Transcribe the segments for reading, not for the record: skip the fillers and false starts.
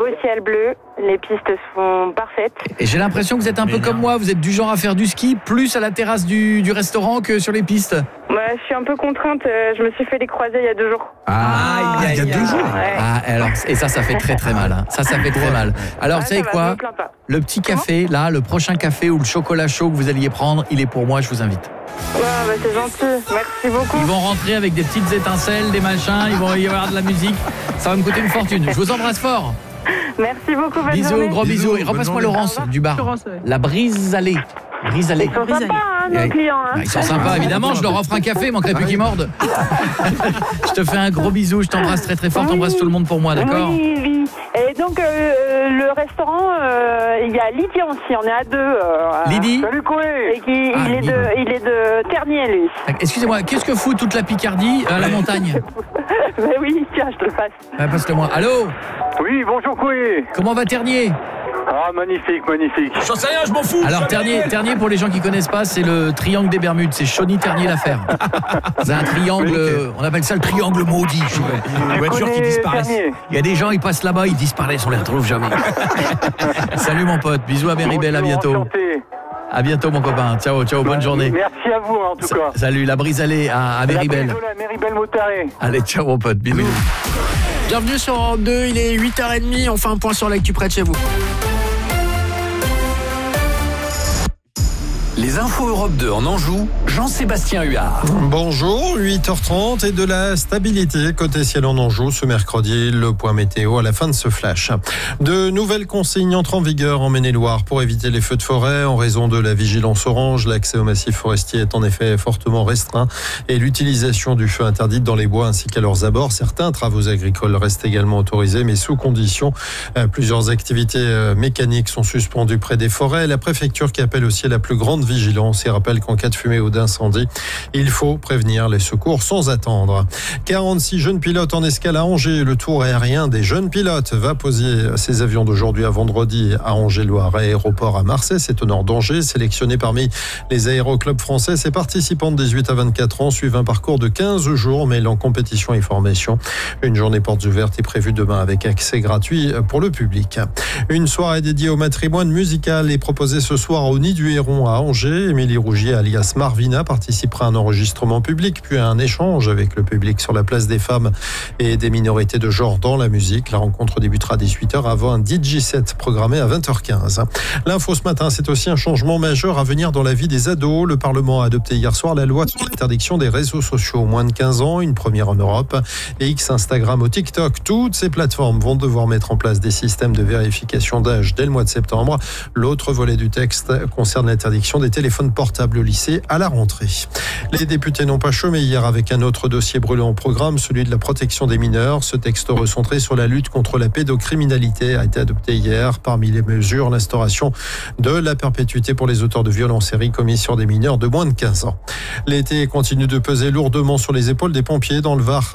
ciel bleu, les pistes sont parfaites. Et j'ai l'impression que vous êtes un peu comme moi, vous êtes du genre à faire du ski plus à la terrasse du restaurant que sur les pistes. Ouais, je suis un peu contrainte, je me suis fait les croisés il y a 2 jours. Il y a 2 jours. Ouais. Alors, et ça fait très très mal. Hein. Ça fait très mal. Alors, vous savez ça va, je quoi me plains pas. Le petit café, là, le prochain café ou le chocolat chaud que vous alliez prendre, il est pour moi, je vous invite. Ouais, c'est gentil, merci beaucoup. Ils vont rentrer avec des petites étincelles, des machins, ils vont y avoir de la musique. Ça va me coûter une fortune. Je vous embrasse fort. Merci beaucoup, bonne Bisous, journée. gros bisous. Et repasse-moi Laurence du bar. La brise allée. Brise allée. Ils sont sympas, nos clients. Hein. Ils sont sympas, évidemment. Je leur offre un café, il manquerait plus qu'ils mordent. Je te fais un gros bisou, je t'embrasse très très fort. T'embrasses tout le monde pour moi, d'accord? Oui. Et donc, le restaurant, il y a Lydie aussi, on est à 2. Lydie? Salut, Coué. Et il est de Ternier, lui. Excusez-moi, qu'est-ce que fout toute la Picardie à la montagne? Mais oui, tiens, je te le passe. Passe-le-moi. Allô? Oui, bonjour Coué. Comment va Ternier? Ah, magnifique. J'en sais rien, je m'en fous. Alors Ternier, pour les gens qui connaissent pas, c'est le triangle des Bermudes, c'est Chauny Ternier l'affaire. C'est un triangle, on appelle ça le triangle maudit. Les voitures qui disparaissent. Il y a des gens, ils passent là-bas, ils disparaissent, on les retrouve jamais. Salut mon pote, bisous à Méribel, à bientôt. Enchanté. À bientôt mon copain. Ciao, bonne journée. Merci à vous en tout cas. Salut, la brise allée à Méribel. La Méribel Motaré. Allez, ciao mon pote, bisous. Bienvenue sur Europe 2, il est 8h30, on fait un point sur l'actu près de chez vous. Les infos Europe 2 en Anjou, Jean-Sébastien Huard. Bonjour, 8h30 et de la stabilité côté ciel en Anjou ce mercredi. Le point météo à la fin de ce flash. De nouvelles consignes entrent en vigueur en Maine-et-Loire pour éviter les feux de forêt. En raison de la vigilance orange, l'accès au massif forestier est en effet fortement restreint et l'utilisation du feu interdite dans les bois ainsi qu'à leurs abords. Certains travaux agricoles restent également autorisés mais sous condition. Plusieurs activités mécaniques sont suspendues près des forêts. La préfecture qui appelle aussi à la plus grande vigilance et rappelle qu'en cas de fumée ou d'incendie, il faut prévenir les secours sans attendre. 46 jeunes pilotes en escale à Angers. Le tour aérien des jeunes pilotes va poser ses avions d'aujourd'hui à vendredi à Angers-Loire aéroport à Marseille. C'est au nord d'Angers. Sélectionnés parmi les aéroclubs français, ces participants de 18 à 24 ans suivent un parcours de 15 jours mêlant compétition et formation. Une journée portes ouvertes est prévue demain avec accès gratuit pour le public. Une soirée dédiée au matrimoine musical est proposée ce soir au Nid du Héron à Angers. Émilie Rougier, alias Marvina, participera à un enregistrement public, puis à un échange avec le public sur la place des femmes et des minorités de genre dans la musique. La rencontre débutera à 18h avant un DJ set programmé à 20h15. L'info ce matin, c'est aussi un changement majeur à venir dans la vie des ados. Le Parlement a adopté hier soir la loi sur l'interdiction des réseaux sociaux aux moins de 15 ans, une première en Europe. Et X, Instagram ou TikTok, toutes ces plateformes vont devoir mettre en place des systèmes de vérification d'âge dès le mois de septembre. L'autre volet du texte concerne l'interdiction des téléphones portables au lycée à la rentrée. Les députés n'ont pas chômé hier avec un autre dossier brûlant au programme, celui de la protection des mineurs. Ce texte recentré sur la lutte contre la pédocriminalité a été adopté hier. Parmi les mesures, l'instauration de la perpétuité pour les auteurs de viols en série commis sur des mineurs de moins de 15 ans. L'été continue de peser lourdement sur les épaules des pompiers. Dans le Var,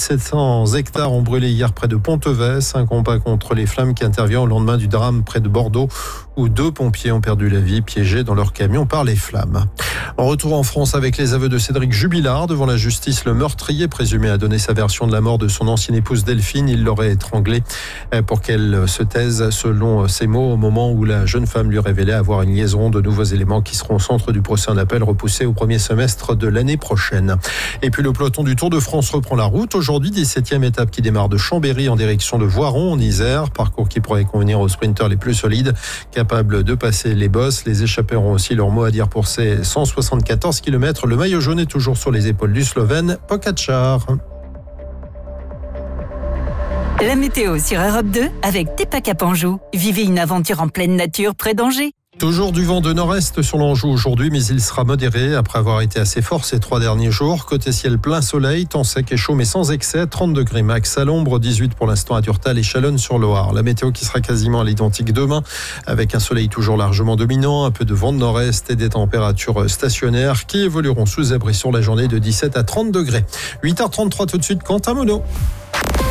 1700 hectares ont brûlé hier près de Ponteves. Un combat contre les flammes qui intervient au lendemain du drame près de Bordeaux où 2 pompiers ont perdu la vie piégés dans leur camion par les flammes. En retour en France avec les aveux de Cédric Jubilard devant la justice, le meurtrier présumé a donné sa version de la mort de son ancienne épouse Delphine. Il l'aurait étranglée pour qu'elle se taise, selon ses mots, au moment où la jeune femme lui révélait avoir une liaison. De nouveaux éléments qui seront au centre du procès en appel repoussé au premier semestre de l'année prochaine. Et puis le peloton du Tour de France reprend la route. Aujourd'hui, 17e étape qui démarre de Chambéry en direction de Voiron en Isère. Parcours qui pourrait convenir aux sprinteurs les plus solides, capables de passer les bosses. Les échappés auront aussi leur mot à dire pour ces 174 km. Le maillot jaune est toujours sur les épaules du Slovène Pogačar. La météo sur Europe 2 avec Tepa Cap Anjou. Vivez une aventure en pleine nature près d'Angers. Toujours du vent de nord-est sur l'Anjou aujourd'hui, mais il sera modéré après avoir été assez fort ces 3 derniers jours. Côté ciel plein soleil, temps sec et chaud mais sans excès, 30 degrés max à l'ombre, 18 pour l'instant à Durtal et Chalonne-sur-Loire. La météo qui sera quasiment à l'identique demain, avec un soleil toujours largement dominant, un peu de vent de nord-est et des températures stationnaires qui évolueront sous abri sur la journée de 17 à 30 degrés. 8h33 tout de suite, Quentin Monod.